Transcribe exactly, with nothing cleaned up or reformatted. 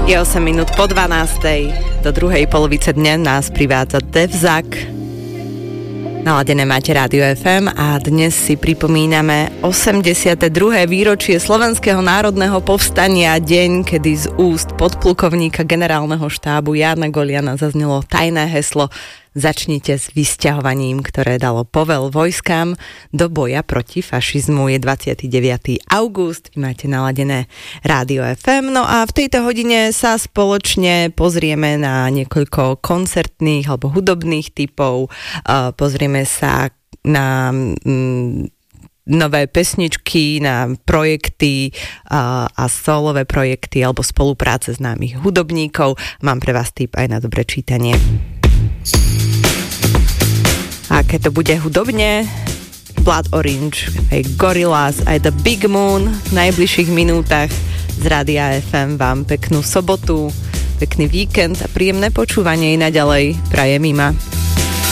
Je osem minút po dvanástej. Do druhej polovice dňa nás privádza Devzak. Naladené máte Rádio ef em a dnes si pripomíname osemdesiate druhé výročie Slovenského národného povstania, deň, kedy z úst podplukovníka generálneho štábu Jána Goliana zaznelo tajné heslo Začnite s vysťahovaním, ktoré dalo povel vojskám do boja proti fašizmu. Je dvadsiateho deviateho augusta, vy máte naladené Rádio ef em. No a v tejto hodine sa spoločne pozrieme na niekoľko koncertných alebo hudobných typov. Pozrieme sa na mm, nové pesničky, na projekty a, a solové projekty alebo spolupráce známych hudobníkov. Mám pre vás tip aj na dobré čítanie. A keď to bude hudobne, Blood Orange, aj Gorillaz, aj The Big Moon v najbližších minútach z Rádia ef em vám peknú sobotu, pekný víkend a príjemné počúvanie i naďalej praje Mima.